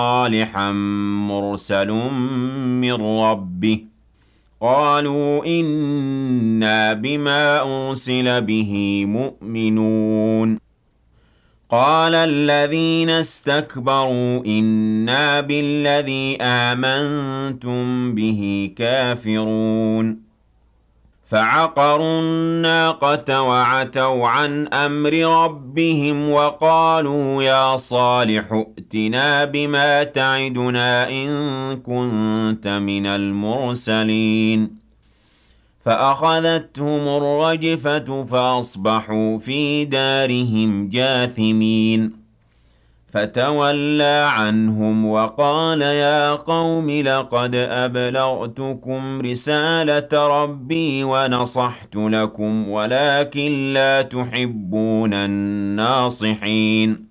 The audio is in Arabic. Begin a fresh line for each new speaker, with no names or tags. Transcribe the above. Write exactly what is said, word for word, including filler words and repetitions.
صالحا مرسل من ربه قالوا إنا بما أرسل به مؤمنون قال الذين استكبروا إنا بالذي آمنتم به كافرون فعقروا الناقة وعتوا عن أمر ربهم وقالوا يا صالح ائتنا بما تعدنا إن كنت من المرسلين فأخذتهم الرجفة فأصبحوا في دارهم جاثمين فتولى عنهم وقال يا قوم لقد أبلغتكم رسالة ربي ونصحت لكم ولكن لا تحبون الناصحين